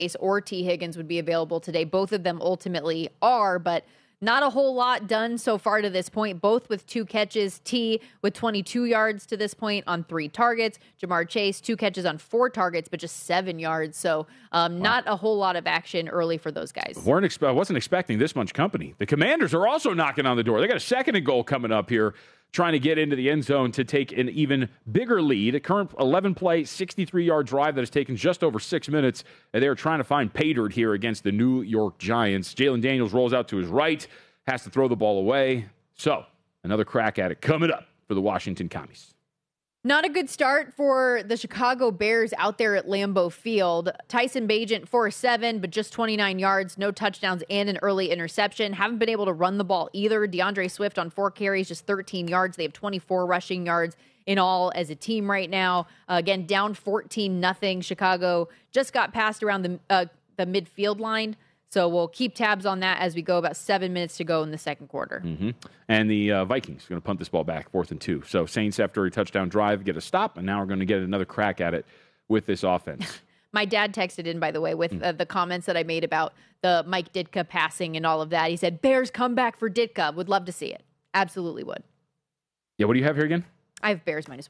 or T. Higgins would be available today. Both of them ultimately are, but not a whole lot done so far to this point, both with 2 catches. T with 22 yards to this point on 3 targets. Jamar Chase, 2 catches on 4 targets, but just 7 yards. So not a whole lot of action early for those guys. I wasn't expecting this much company. The Commanders are also knocking on the door. They got a 2nd and goal coming up here, trying to get into the end zone to take an even bigger lead. A current 11-play, 63-yard drive that has taken just over 6 minutes. And they're trying to find pay dirt here against the New York Giants. Jalen Daniels rolls out to his right, has to throw the ball away. So, another crack at it coming up for the Washington Commies. Not a good start for the Chicago Bears out there at Lambeau Field. Tyson Bagent, 4-7, but just 29 yards, no touchdowns, and an early interception. Haven't been able to run the ball either. DeAndre Swift on 4 carries, just 13 yards. They have 24 rushing yards in all as a team right now. Again, down 14-0. Chicago just got passed around the midfield line. So we'll keep tabs on that as we go. About 7 minutes to go in the second quarter. Mm-hmm. And the Vikings are going to punt this ball back, 4th and 2. So Saints, after a touchdown drive, get a stop, and now we're going to get another crack at it with this offense. My dad texted in, by the way, with the comments that I made about the Mike Ditka passing and all of that. He said, Bears come back for Ditka. Would love to see it. Absolutely would. Yeah, what do you have here again? I have Bears -1.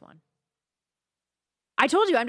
I told you,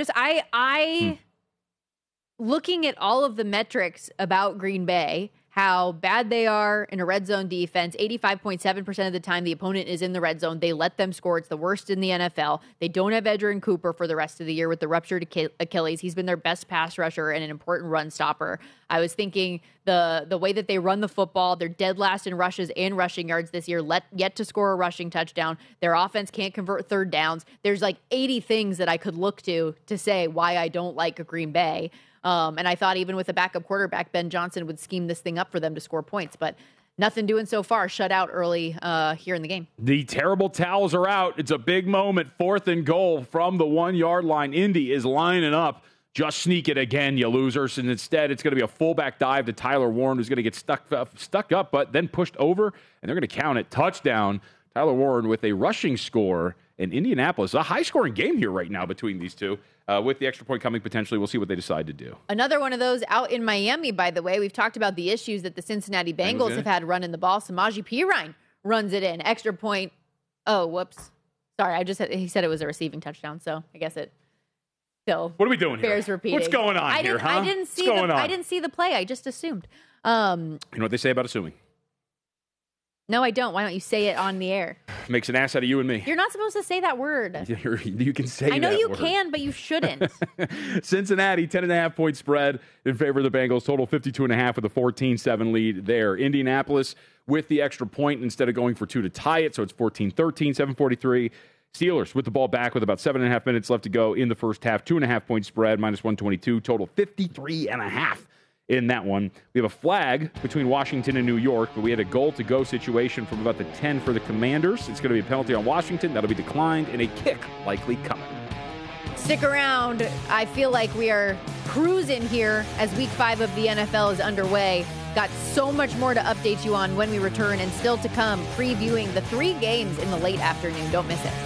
looking at all of the metrics about Green Bay, how bad they are in a red zone defense, 85.7% of the time the opponent is in the red zone. They let them score. It's the worst in the NFL. They don't have Edgerrin Cooper for the rest of the year with the ruptured Achilles. He's been their best pass rusher and an important run stopper. I was thinking the way that they run the football, they're dead last in rushes and rushing yards this year, yet to score a rushing touchdown. Their offense can't convert third downs. There's like 80 things that I could look to say why I don't like Green Bay. And I thought even with a backup quarterback, Ben Johnson would scheme this thing up for them to score points. But nothing doing so far. Shut out early here in the game. The terrible towels are out. It's a big moment. 4th and goal from the 1-yard line. Indy is lining up. Just sneak it again, you losers. And instead, it's going to be a fullback dive to Tyler Warren, who's going to get stuck up, but then pushed over. And they're going to count it. Touchdown. Tyler Warren with a rushing score in Indianapolis. A high-scoring game here right now between these two. With the extra point coming potentially, we'll see what they decide to do. Another one of those out in Miami, by the way. We've talked about the issues that the Cincinnati Bengals have had running the ball. Samaje Perine runs it in. Extra point. Oh, whoops. Sorry, he said it was a receiving touchdown, so I guess it still. What are we doing here? Bears repeating. What's going on here, huh? I didn't see the play. I just assumed. You know what they say about assuming? No, I don't. Why don't you say it on the air? Makes an ass out of you and me. You're not supposed to say that word. You can say that word. I know you can, but you shouldn't. Cincinnati, 10.5-point spread in favor of the Bengals. Total 52.5 with a 14-7 lead there. Indianapolis with the extra point instead of going for 2 to tie it. So it's 14-13, 7:43. Steelers with the ball back with about 7.5 minutes left to go in the first half. 2.5-point spread, -122. Total 53.5. in that one. We have a flag between Washington and New York, but we had a goal-to-go situation from about the 10 for the Commanders. It's going to be a penalty on Washington. That'll be declined, and a kick likely coming. Stick around. I feel like we are cruising here as Week 5 of the NFL is underway. Got so much more to update you on when we return, and still to come, previewing the 3 games in the late afternoon. Don't miss it.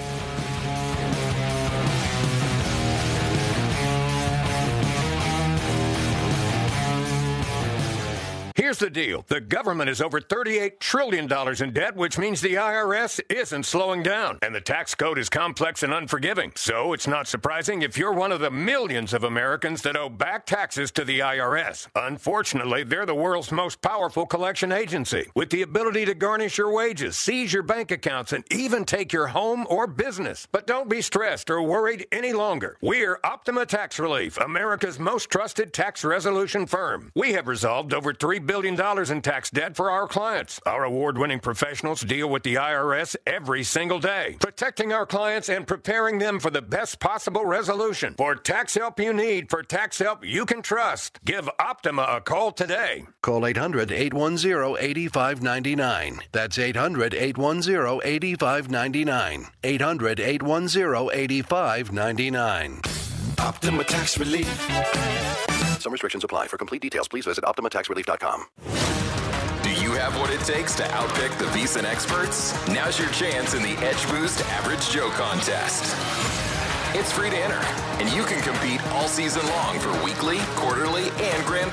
Here's the deal. The government is over $38 trillion in debt, which means the IRS isn't slowing down. And the tax code is complex and unforgiving. So it's not surprising if you're one of the millions of Americans that owe back taxes to the IRS. Unfortunately, they're the world's most powerful collection agency, with the ability to garnish your wages, seize your bank accounts, and even take your home or business. But don't be stressed or worried any longer. We're Optima Tax Relief, America's most trusted tax resolution firm. We have resolved over $3 billion in tax debt for our clients. Our award-winning professionals deal with the IRS every single day, protecting our clients and preparing them for the best possible resolution. For tax help you need, for tax help you can trust, give Optima a call today. Call 800-810-8599. That's 800-810-8599. 800-810-8599. Optima Tax Relief. Some restrictions apply. For complete details, please visit OptimaTaxRelief.com. Do you have what it takes to outpick the VEASAN experts? Now's your chance in the Edge Boost Average Joe contest. It's free to enter, and you can compete all season long for weekly, quarterly, and grand